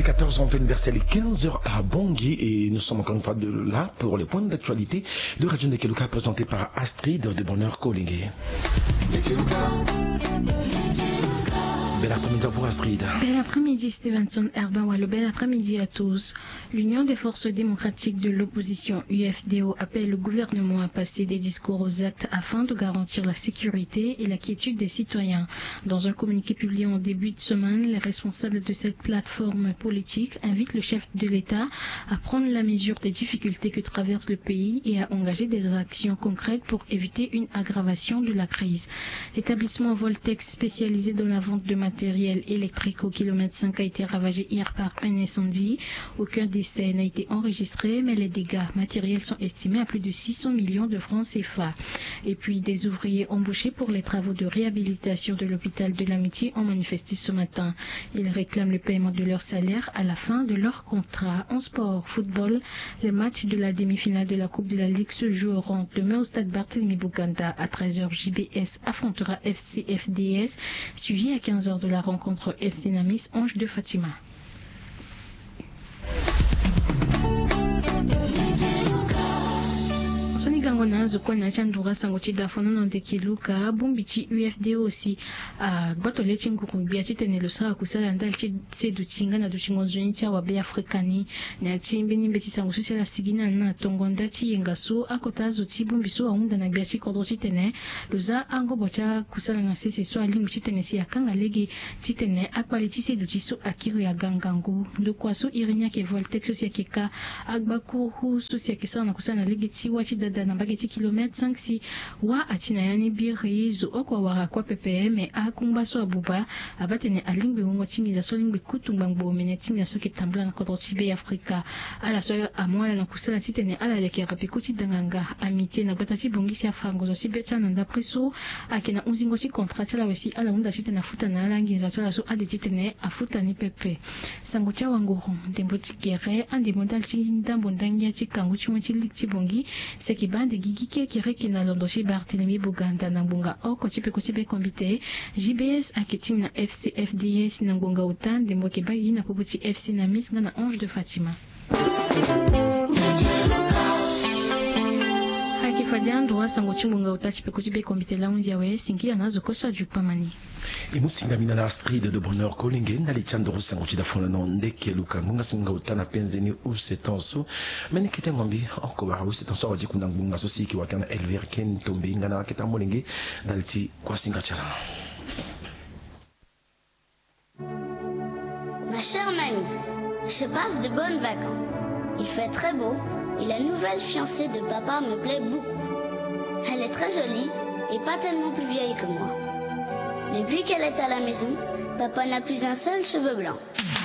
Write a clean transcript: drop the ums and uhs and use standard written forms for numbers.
est 14h en temps universel et 15h à Bangui et nous sommes encore une fois là pour les points d'actualité de Radio Ndekeluka présenté par Astrid de Bonheur Kolingue. Bel après-midi à vous Astrid. Bel après-midi Stevenson Herbawalo, bel après-midi à tous. L'Union des forces démocratiques de l'opposition UFDO appelle le gouvernement à passer des discours aux actes afin de garantir la sécurité et la quiétude des citoyens. Dans un communiqué publié en début de semaine, les responsables de cette plateforme politique invitent le chef de l'État à prendre la mesure des difficultés que traverse le pays et à engager des actions concrètes pour éviter une aggravation de la crise. L'établissement Voltex spécialisé dans la vente de matériel électrique au kilomètre 5 a été ravagé hier par un incendie. Aucun décès n'a été enregistré, mais les dégâts matériels sont estimés à plus de 600 millions de francs CFA. Et puis, des ouvriers embauchés pour les travaux de réhabilitation de l'hôpital de l'Amitié ont manifesté ce matin. Ils réclament le paiement de leur salaire à la fin de leur contrat. En sport, football, les matchs de la demi-finale de la Coupe de la Ligue se joueront demain au stade Barthélemy Buganda. À 13h, JBS affrontera FCFDS, suivi à 15h de la rencontre FC Namis Ange de Fatima. Soni gangona zokona chandura sango chidafona no Ndekeluka bumbichi UFDO aussi a batole chinguru bia chitene lo sa kusala ndal chi sedu chinga na duchingonzo ncha wa be afrikani na chimbe nimbe chisango susela sigina na tongonda chi yengaso akotazo chibumbiso aunda na bia chikodo chitene loza ango bocha kusala na sese so alingi chitene si akanga legi chitene akwali chisedu chiso akiru ya gangangu ndokwaso irinya ke Voltex so yakeka agbaku hu so yakesa na kusala legi chiwa chida na bageti kilomètre 5 si wa atina yani biri zo okwa wara kwa ppm a kumbaso abuba abatene alingbe ngo chingiza so lingbe kutumba ngbo menetinga so ketambla na kodro chibe Afrika ala so amoya na kusala titene ala yake rapikuti danganga amitié na batati bongisi afango zo sibeta na ndapreso akena unzingo chi contrat la wesi ala unda titena futa na langiza so so ade titene afuta ni pepe sango cha wangoro ndembo tikere ande modal chi ndambo ndangia chi kangu chi monchi likchi bongi kibande gigike kireki na londoshi Barthélemy Buganda na mbunga oko chipe kombite JBS aketi na FCFDS na mbunga utande mboke bagi na pobuti FC na misga na Ange de Fatima. Fadia ndwa sango chimbunga utachi pe kuchibe kombite la unzi yawe singira nazo kosa jupamani. Imusinga mina na Astrid de Bonheur Kolingue na lichando sango chidafona no Ndekeluka munga singa utana penzeni usetanso meni kete ngombi oko wa usetanso waji kuna ngunga so siki watana Elver Ken tombe ngana keta molingi daliti kwa singa chala. Ma chère mamie, je passe de bonnes vacances. Il fait très beau et la nouvelle fiancée de papa me plaît beaucoup. Elle est très jolie et pas tellement plus vieille que moi. Depuis qu'elle est à la maison, papa n'a plus un seul cheveu blanc.